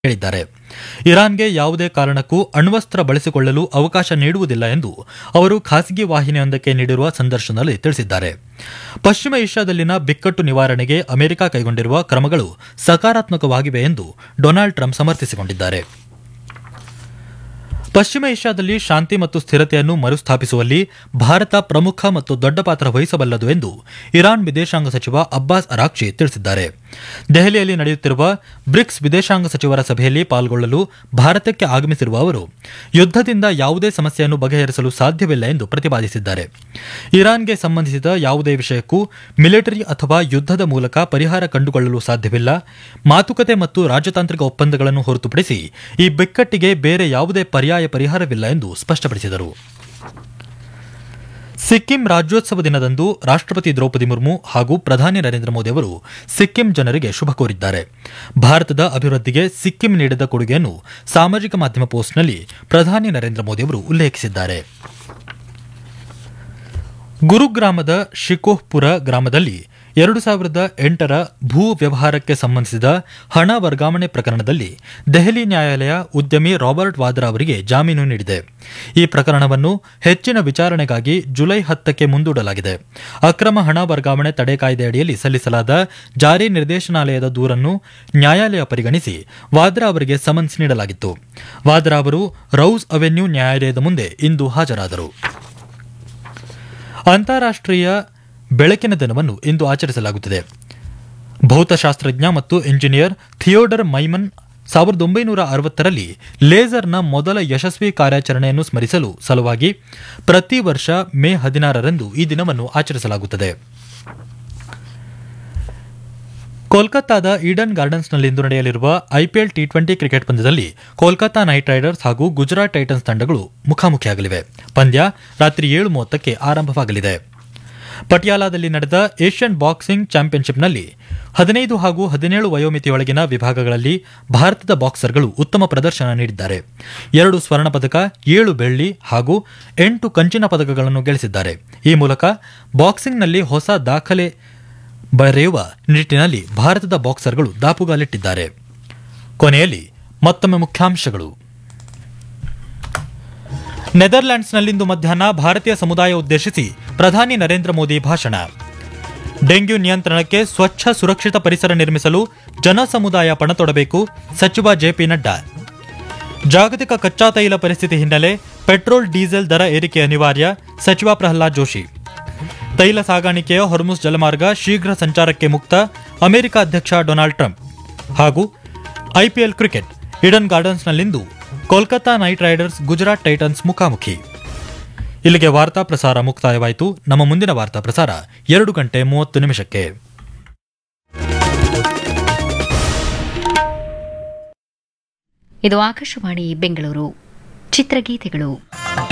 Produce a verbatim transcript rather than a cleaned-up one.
ಹೇಳಿದ್ದಾರೆ. ಇರಾನ್ಗೆ ಯಾವುದೇ ಕಾರಣಕ್ಕೂ ಅಣ್ವಸ್ತ್ರ ಬಳಸಿಕೊಳ್ಳಲು ಅವಕಾಶ ನೀಡುವುದಿಲ್ಲ ಎಂದು ಅವರು ಖಾಸಗಿ ವಾಹಿನಿಯೊಂದಕ್ಕೆ ನೀಡಿರುವ ಸಂದರ್ಶನದಲ್ಲಿ ತಿಳಿಸಿದ್ದಾರೆ. ಪಶ್ಚಿಮ ಏಷ್ಯಾದಲ್ಲಿನ ಬಿಕ್ಕಟ್ಟು ನಿವಾರಣೆಗೆ ಅಮೆರಿಕ ಕೈಗೊಂಡಿರುವ ಕ್ರಮಗಳು ಸಕಾರಾತ್ಮಕವಾಗಿವೆ ಎಂದು ಡೊನಾಲ್ಡ್ ಟ್ರಂಪ್ ಸಮರ್ಥಿಸಿಕೊಂಡಿದ್ದಾರೆ. ಪಶ್ಚಿಮ ಏಷ್ಯಾದಲ್ಲಿ ಶಾಂತಿ ಮತ್ತು ಸ್ಥಿರತೆಯನ್ನು ಮರುಸ್ಥಾಪಿಸುವಲ್ಲಿ ಭಾರತ ಪ್ರಮುಖ ಮತ್ತು ದೊಡ್ಡ ಪಾತ್ರ ವಹಿಸಬಲ್ಲದು ಎಂದು ಇರಾನ್ ವಿದೇಶಾಂಗ ಸಚಿವ ಅಬ್ಬಾಸ್ ಅರಾಕ್ಚಿ ತಿಳಿಸಿದ್ದಾರೆ. ದೆಹಲಿಯಲ್ಲಿ ನಡೆಯುತ್ತಿರುವ ಬ್ರಿಕ್ಸ್ ವಿದೇಶಾಂಗ ಸಚಿವರ ಸಭೆಯಲ್ಲಿ ಪಾಲ್ಗೊಳ್ಳಲು ಭಾರತಕ್ಕೆ ಆಗಮಿಸಿರುವ ಅವರು ಯುದ್ದದಿಂದ ಯಾವುದೇ ಸಮಸ್ಯೆಯನ್ನು ಬಗೆಹರಿಸಲು ಸಾಧ್ಯವಿಲ್ಲ ಎಂದು ಪ್ರತಿಪಾದಿಸಿದ್ದಾರೆ. ಇರಾನ್ಗೆ ಸಂಬಂಧಿಸಿದ ಯಾವುದೇ ವಿಷಯಕ್ಕೂ ಮಿಲಿಟರಿ ಅಥವಾ ಯುದ್ದದ ಮೂಲಕ ಪರಿಹಾರ ಕಂಡುಕೊಳ್ಳಲು ಸಾಧ್ಯವಿಲ್ಲ. ಮಾತುಕತೆ ಮತ್ತು ರಾಜತಾಂತ್ರಿಕ ಒಪ್ಪಂದಗಳನ್ನು ಹೊರತುಪಡಿಸಿ ಈ ಬಿಕ್ಕಟ್ಟಿಗೆ ಬೇರೆ ಯಾವುದೇ ಪರ್ಯಾಯ ಪರಿಹಾರವಿಲ್ಲ ಎಂದು ಸ್ಪಷ್ಟಪಡಿಸಿದರು. ಸಿಕ್ಕಿಂ ರಾಜ್ಯೋತ್ಸವ ದಿನದಂದು ರಾಷ್ಟ್ರಪತಿ ದ್ರೌಪದಿ ಮುರ್ಮು ಹಾಗೂ ಪ್ರಧಾನಿ ನರೇಂದ್ರ ಮೋದಿ ಅವರು ಸಿಕ್ಕಿಂ ಜನರಿಗೆ ಶುಭ ಕೋರಿದ್ದಾರೆ. ಭಾರತದ ಅಭಿವೃದ್ಧಿಗೆ ಸಿಕ್ಕಿಂ ನೀಡಿದ ಕೊಡುಗೆಯನ್ನು ಸಾಮಾಜಿಕ ಮಾಧ್ಯಮ ಪೋಸ್ಟ್ನಲ್ಲಿ ಪ್ರಧಾನಿ ನರೇಂದ್ರ ಮೋದಿ ಅವರು ಉಲ್ಲೇಖಿಸಿದ್ದಾರೆ. ಗುರುಗ್ರಾಮದ ಶಿಕೋಹ್ಪುರ ಗ್ರಾಮದಲ್ಲಿ ಎರಡು ಸಾವಿರದ ಎಂಟರ ಭೂ ವ್ಯವಹಾರಕ್ಕೆ ಸಂಬಂಧಿಸಿದ ಹಣ ವರ್ಗಾವಣೆ ಪ್ರಕರಣದಲ್ಲಿ ದೆಹಲಿ ನ್ಯಾಯಾಲಯ ಉದ್ಯಮಿ ರಾಬರ್ಟ್ ವಾದ್ರಾ ಅವರಿಗೆ ಜಾಮೀನು ನೀಡಿದೆ. ಈ ಪ್ರಕರಣವನ್ನು ಹೆಚ್ಚಿನ ವಿಚಾರಣೆಗಾಗಿ ಜುಲೈ ಹತ್ತಕ್ಕೆ ಮುಂದೂಡಲಾಗಿದೆ. ಅಕ್ರಮ ಹಣ ವರ್ಗಾವಣೆ ತಡೆ ಕಾಯ್ದೆಯಡಿಯಲ್ಲಿ ಸಲ್ಲಿಸಲಾದ ಜಾರಿ ನಿರ್ದೇಶನಾಲಯದ ದೂರನ್ನು ನ್ಯಾಯಾಲಯ ಪರಿಗಣಿಸಿ ವಾದ್ರಾ ಅವರಿಗೆ ಸಮನ್ಸ್ ನೀಡಲಾಗಿತ್ತು. ವಾದ್ರಾ ಅವರು ರೌಸ್ ಅವೆನ್ಯೂ ನ್ಯಾಯಾಲಯದ ಮುಂದೆ ಇಂದು ಹಾಜರಾದರು. ಅಂತಾರಾಷ್ಟ್ರೀಯ ಬೆಳಕಿನ ದಿನವನ್ನು ಇಂದು ಆಚರಿಸಲಾಗುತ್ತಿದೆ. ಭೌತಶಾಸ್ತ್ರಜ್ಞ ಮತ್ತು ಇಂಜಿನಿಯರ್ ಥಿಯೋಡರ್ ಮೈಮನ್ ಸಾವಿರದ ಒಂಬೈನೂರ ಅರವತ್ತರಲ್ಲಿ ಲೇಸರ್ನ ಮೊದಲ ಯಶಸ್ವಿ ಕಾರ್ಯಾಚರಣೆಯನ್ನು ಸ್ಮರಿಸಲು ಸಲುವಾಗಿ ಪ್ರತಿ ವರ್ಷ ಮೇ ಹದಿನಾರರಂದು ಈ ದಿನವನ್ನು ಆಚರಿಸಲಾಗುತ್ತದೆ. ಕೋಲ್ಕತ್ತಾದ ಈಡನ್ ಗಾರ್ಡನ್ಸ್ನಲ್ಲಿಂದು ನಡೆಯಲಿರುವ ಐಪಿಎಲ್ ಟಿ ಟ್ವೆಂಟಿ ಕ್ರಿಕೆಟ್ ಪಂದ್ಯದಲ್ಲಿ ಕೋಲ್ಕತಾ ನೈಟ್ ರೈಡರ್ಸ್ ಹಾಗೂ ಗುಜರಾತ್ ಟೈಟನ್ಸ್ ತಂಡಗಳು ಮುಖಾಮುಖಿಯಾಗಲಿವೆ. ಪಂದ್ಯ ರಾತ್ರಿ ಏಳು ಮೂವತ್ತಕ್ಕೆ ಆರಂಭವಾಗಲಿದೆ. ಪಟಿಯಾಲಾದಲ್ಲಿ ನಡೆದ ಏಷ್ಯನ್ ಬಾಕ್ಸಿಂಗ್ ಚಾಂಪಿಯನ್ಶಿಪ್ನಲ್ಲಿ ಹದಿನೈದು ಹಾಗೂ ಹದಿನೇಳು ವಯೋಮಿತಿಯೊಳಗಿನ ವಿಭಾಗಗಳಲ್ಲಿ ಭಾರತದ ಬಾಕ್ಸರ್ಗಳು ಉತ್ತಮ ಪ್ರದರ್ಶನ ನೀಡಿದ್ದಾರೆ. ಎರಡು ಸ್ವರ್ಣ ಪದಕ, ಏಳು ಬೆಳ್ಳಿ ಹಾಗೂ ಎಂಟು ಕಂಚಿನ ಪದಕಗಳನ್ನು ಗಳಿಸಿದ್ದಾರೆ. ಈ ಮೂಲಕ ಬಾಕ್ಸಿಂಗ್ನಲ್ಲಿ ಹೊಸ ದಾಖಲೆ ಬರೆಯುವ ನಿಟ್ಟಿನಲ್ಲಿ ಭಾರತದ ಬಾಕ್ಸರ್ಗಳು ದಾಪುಗಾಲಿಟ್ಟಿದ್ದಾರೆ. ಕೊನೆಯಲ್ಲಿ ಮತ್ತೊಮ್ಮೆ ಮುಖ್ಯಾಂಶಗಳು. ನೆದರ್ಲ್ಯಾಂಡ್ಸ್ನಲ್ಲಿಂದು ಮಧ್ಯಾಹ್ನ ಭಾರತೀಯ ಸಮುದಾಯ ಉದ್ದೇಶಿಸಿ ಪ್ರಧಾನಿ ನರೇಂದ್ರ ಮೋದಿ ಭಾಷಣ. ಡೆಂಗ್ಯೂ ನಿಯಂತ್ರಣಕ್ಕೆ ಸ್ವಚ್ಛ ಸುರಕ್ಷಿತ ಪರಿಸರ ನಿರ್ಮಿಸಲು ಜನಸಮುದಾಯ ಪಣತೊಡಬೇಕು, ಸಚಿವ ಜೆಪಿ ನಡ್ಡಾ. ಜಾಗತಿಕ ಕಚ್ಚಾ ತೈಲ ಪರಿಸ್ಥಿತಿ ಹಿನ್ನೆಲೆ ಪೆಟ್ರೋಲ್ ಡೀಸೆಲ್ ದರ ಏರಿಕೆ ಅನಿವಾರ್ಯ, ಸಚಿವ ಪ್ರಹ್ಲಾದ್ ಜೋಶಿ. ತೈಲ ಸಾಗಾಣಿಕೆಯ ಹೊರ್ಮುಸ್ ಜಲಮಾರ್ಗ ಶೀಘ್ರ ಸಂಚಾರಕ್ಕೆ ಮುಕ್ತ, ಅಮೆರಿಕ ಅಧ್ಯಕ್ಷ ಡೊನಾಲ್ಡ್ ಟ್ರಂಪ್. ಹಾಗೂ IPL cricket Eden ಗಾರ್ಡನ್ಸ್ನಲ್ಲಿಂದು Kolkata night Riders Gujarat Titans ಮುಖಾಮುಖಿ. ಇಲ್ಲಿಗೆ ವಾರ್ತಾ ಪ್ರಸಾರ ಮುಕ್ತಾಯವಾಯಿತು. ನಮ್ಮ ಮುಂದಿನ ವಾರ್ತಾ ಪ್ರಸಾರ ಎರಡು ಗಂಟೆ ಮೂವತ್ತು ನಿಮಿಷಕ್ಕೆ. ಇದು ಆಕಾಶವಾಣಿ ಬೆಂಗಳೂರು. ಚಿತ್ರಗೀತೆಗಳು.